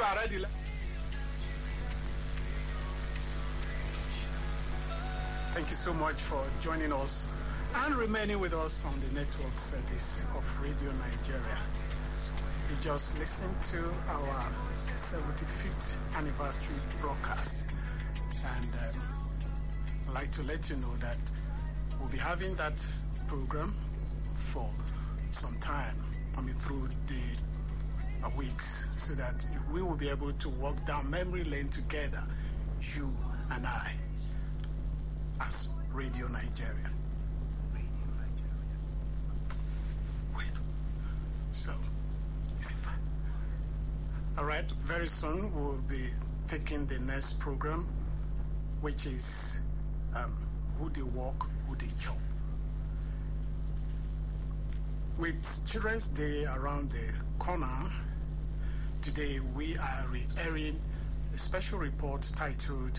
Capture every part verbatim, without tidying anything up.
are ready. Thank you so much for joining us and remaining with us on the network service of Radio Nigeria. You just listened to our seventy-fifth anniversary broadcast, and um, I'd like to let you know that we'll be having that program for some time, I mean through the uh, weeks, so that we will be able to walk down memory lane together, you and I, as Radio Nigeria. Wait. So, all right, very soon we'll be taking the next program, which is um, Who They Walk, Who They Chop. With Children's Day around the corner, today we are re-airing a special report titled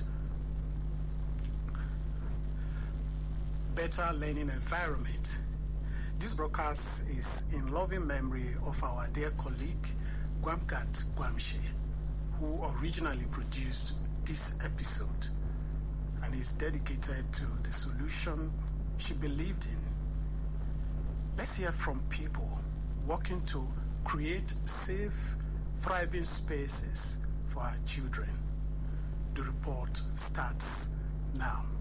Better Learning Environment. This broadcast is in loving memory of our dear colleague Gwamgat Gwamshe, who originally produced this episode, and is dedicated to the solution she believed in. Let's hear from people working to create safe, thriving spaces for our children. The report starts now.